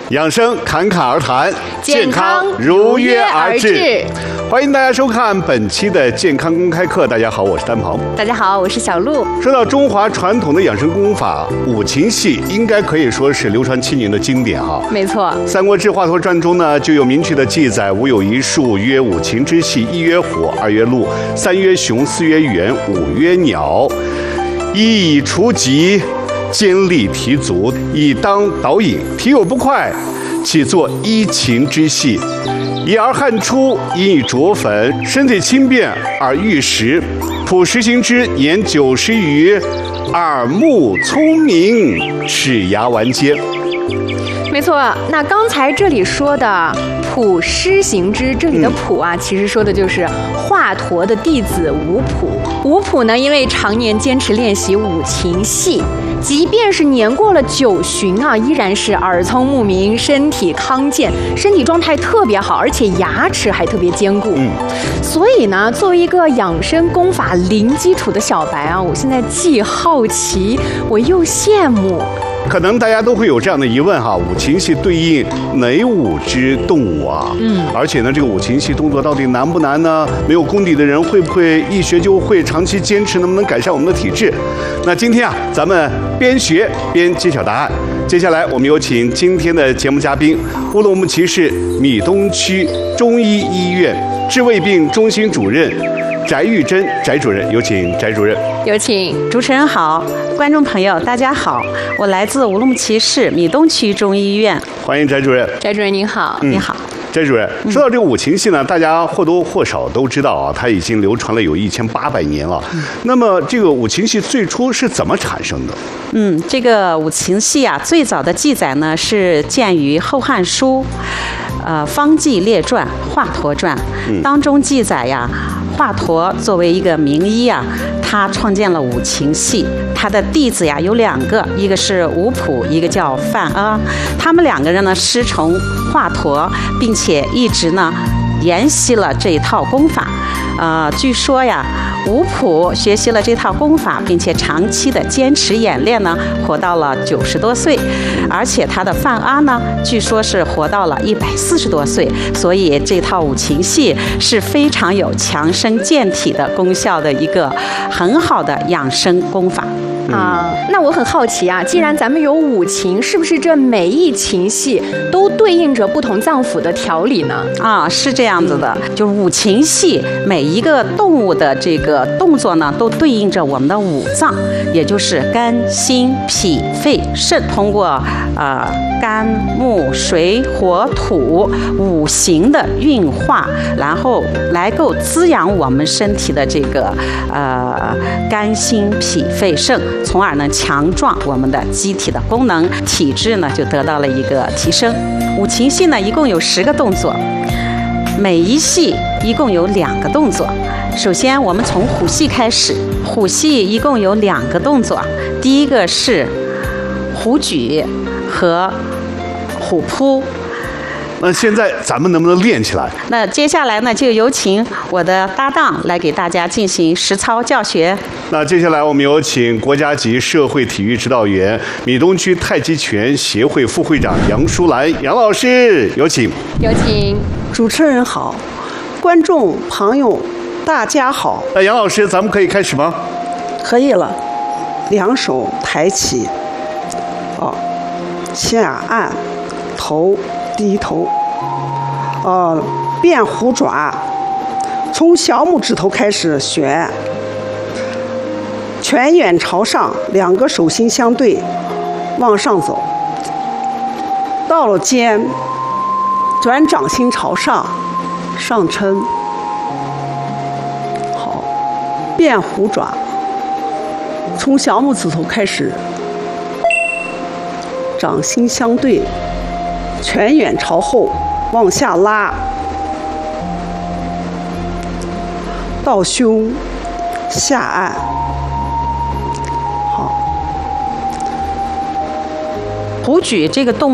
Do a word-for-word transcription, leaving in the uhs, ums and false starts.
养生侃侃而谈， 健康如约而至。 欢迎大家收看本期的健康公开课。大家好，我是丹鹏。 大家好，我是小鹿。 说到中华传统的养生功法，五禽戏应该可以说是流传千年的经典哈。 没错， 《三国志·华佗传》中呢就有明确的记载：吾有一术，曰五禽之戏，一曰虎，二曰鹿，三曰熊，四曰猿，五曰鸟。一以除疾，兼力提足，以当导引。体有不快，起作一禽之戏。一而汗出，因以着粉，身体轻便而玉实。朴实行之，年九十余，耳目聪明，齿牙完结。 没错，那刚才这里说的朴施行之，这里的朴啊，嗯、其实说的就是华佗的弟子吴朴。吴朴呢，因为常年坚持练习五禽戏，即便是年过了九旬啊，依然是耳聪目明，身体康健，身体状态特别好，而且牙齿还特别坚固。嗯，所以呢，作为一个养生功法零基础的小白啊，我现在既好奇，我又羡慕。 可能大家都会有这样的疑问哈，五禽戏对应哪五只动物啊？嗯，而且呢，这个五禽戏动作到底难不难呢？没有功底的人会不会一学就会，长期坚持能不能改善我们的体质？那今天啊，咱们边学边揭晓答案。接下来我们有请今天的节目嘉宾，乌鲁木齐市米东区中医医院治胃病中心主任翟玉珍翟主任，有请翟主任。 有请。 主持人好，观众朋友大家好，我来自乌鲁木齐市米东区中医医院。 欢迎翟主任。 翟主任您好。 嗯、你好。 翟主任，说到这个五禽戏呢，大家或多或少都知道啊，它已经流传了有一千八百年了。嗯、那么这个五禽戏最初是怎么产生的？ 嗯，这个五禽戏啊，最早的记载呢是见于《后汉书》呃《方济列传》《华佗传》嗯、当中记载呀。华佗作为一个名医啊，他创建了五禽戏。他的弟子呀有两个，一个是吴朴，一个叫范阿。他们两个人呢师从华佗，并且一直呢沿袭了这一套功法。呃，据说呀，吴朴学习了这套功法，并且长期的坚持演练呢，活到了九十多岁，而且他的范阿呢，据说是活到了一百四十多岁，所以这套五禽戏是非常有强身健体的功效的一个很好的养生功法。 啊，那我很好奇啊，既然咱们有五禽，是不是这每一禽戏都对应着不同脏腑的调理呢？ 啊，是这样子的，就是五禽戏每一个动物的这个动作呢，都对应着我们的五脏，也就是肝、心、脾、肺、肾，通过呃肝、木、水、火、土五行的运化，然后来够滋养我们身体的这个呃肝、心、脾、肺、肾。从而呢强壮我们的机体的功能，体质呢就得到了一个提升。五禽戏呢一共有十个动作，每一戏一共有两个动作。首先我们从虎戏开始，虎戏一共有两个动作，第一个是虎举和虎扑。 那现在咱们能不能练起来？ 那接下来呢，就有请我的搭档来给大家进行实操教学。 那接下来我们有请国家级社会体育指导员、米东区太极拳协会副会长杨淑兰杨老师，有请。 有请。 主持人好，观众朋友大家好。 那杨老师，咱们可以开始吗？ 可以了，两手抬起，哦，下按，头。低头，呃，变虎爪，从小拇指头开始旋，拳眼朝上，两个手心相对，往上走，到了肩，转掌心朝上，上撑，好，变虎爪，从小拇指头开始，掌心相对。拳眼朝后，往下拉，到胸，下按，好。 虎举这个动